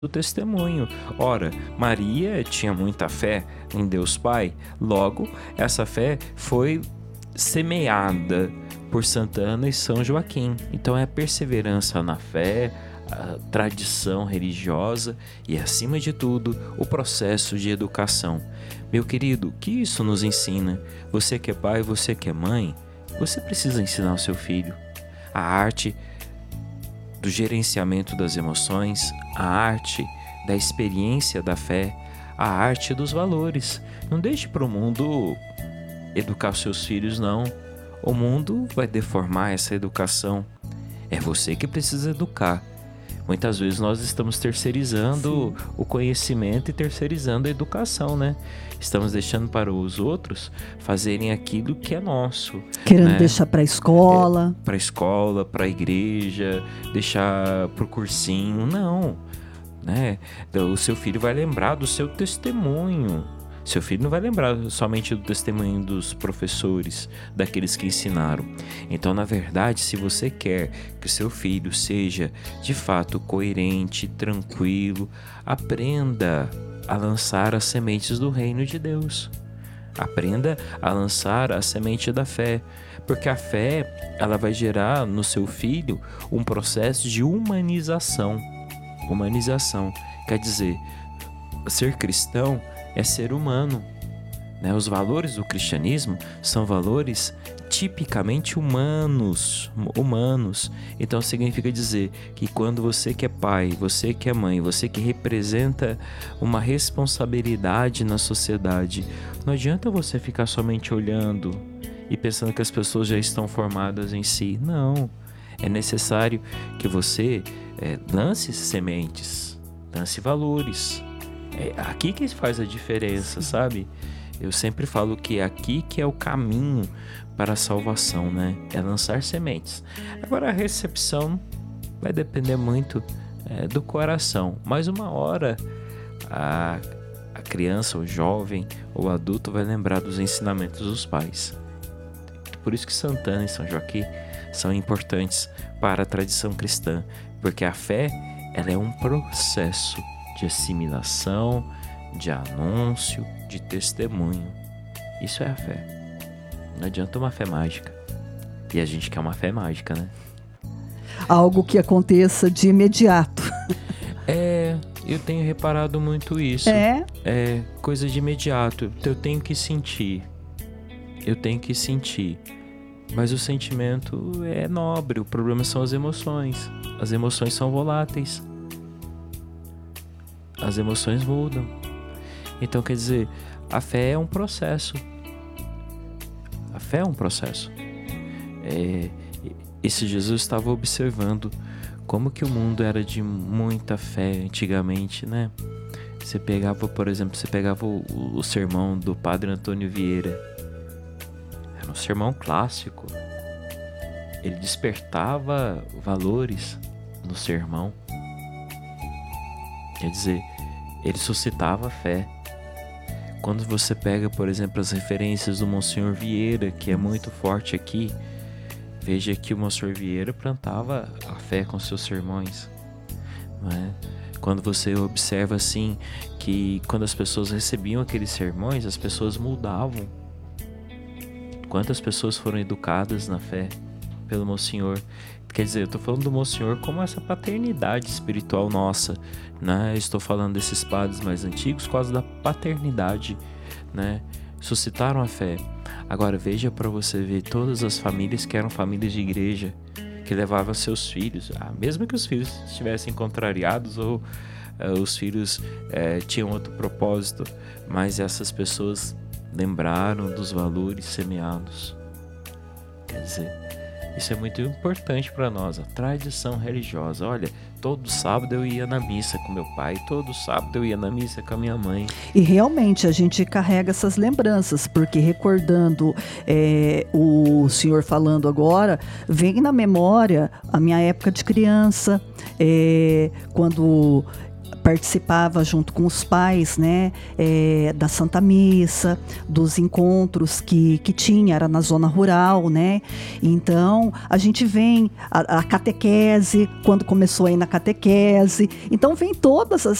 do testemunho. Ora, Maria tinha muita fé em Deus Pai, logo, essa fé foi semeada por Santa Ana e São Joaquim. Então é a perseverança na fé, a tradição religiosa e, acima de tudo, o processo de educação. Meu querido, o que isso nos ensina? Você que é pai, você que é mãe, você precisa ensinar o seu filho a arte do gerenciamento das emoções, a arte da experiência da fé, a arte dos valores. Não deixe para o mundo educar seus filhos, não. O mundo vai deformar essa educação. É você que precisa educar. Muitas vezes nós estamos terceirizando o conhecimento e terceirizando a educação, né? Estamos deixando para os outros fazerem aquilo que é nosso. Querendo né? deixar para a escola. Para a escola, para a igreja, deixar para o cursinho. Não, né? O seu filho vai lembrar do seu testemunho. Seu filho não vai lembrar somente do testemunho dos professores, daqueles que ensinaram. Então, na verdade, se você quer que o seu filho seja, de fato, coerente, tranquilo, aprenda a lançar as sementes do reino de Deus. Aprenda a lançar a semente da fé, porque a fé, ela vai gerar no seu filho um processo de humanização. Humanização quer dizer, ser cristão é ser humano, né? Os valores do cristianismo são valores tipicamente humanos. Então significa dizer que quando você que é pai, você que é mãe, você que representa uma responsabilidade na sociedade, não adianta você ficar somente olhando e pensando que as pessoas já estão formadas em si. Não, é necessário que você lance sementes, lance valores. É aqui que faz a diferença, sabe? Eu sempre falo que é aqui que é o caminho para a salvação, né? É lançar sementes. Agora a recepção vai depender muito do coração. Mas uma hora a criança, o jovem, ou adulto vai lembrar dos ensinamentos dos pais. Por isso que Santana e São Joaquim são importantes para a tradição cristã. Porque a fé, ela é um processo de assimilação, de anúncio, de testemunho. Isso é a fé. Não adianta uma fé mágica. E a gente quer uma fé mágica, né? Algo que aconteça de imediato. Eu tenho reparado muito isso. É coisa de imediato. Eu tenho que sentir. Mas o sentimento é nobre. O problema são as emoções. As emoções são voláteis. As emoções mudam. Então, quer dizer, a fé é um processo. A fé é um processo. Esse Jesus estava observando como que o mundo era de muita fé antigamente, né? Você pegava, por exemplo, o sermão do Padre Antônio Vieira. Era um sermão clássico. Ele despertava valores no sermão. Quer dizer, ele suscitava a fé. Quando você pega, por exemplo, as referências do Monsenhor Vieira, que é muito forte aqui, veja que o Monsenhor Vieira plantava a fé com seus sermões. Não é? Quando você observa assim, que quando as pessoas recebiam aqueles sermões, as pessoas mudavam. Quantas pessoas foram educadas na fé pelo Monsenhor? Quer dizer, eu estou falando do Monsenhor como essa paternidade espiritual nossa, né? Eu estou falando desses padres mais antigos por causa da paternidade, né? Suscitaram a fé. Agora veja para você ver todas as famílias que eram famílias de igreja, que levavam seus filhos, mesmo que os filhos estivessem contrariados ou os filhos tinham outro propósito, mas essas pessoas lembraram dos valores semeados. Quer dizer, isso é muito importante para nós, a tradição religiosa. Olha, todo sábado eu ia na missa com meu pai, todo sábado eu ia na missa com a minha mãe. E realmente a gente carrega essas lembranças, porque recordando o senhor falando agora, vem na memória a minha época de criança, quando participava junto com os pais, né, da Santa Missa, dos encontros que tinha, era na zona rural, né? Então, a gente vem a catequese, quando começou aí na catequese. Então, vem todas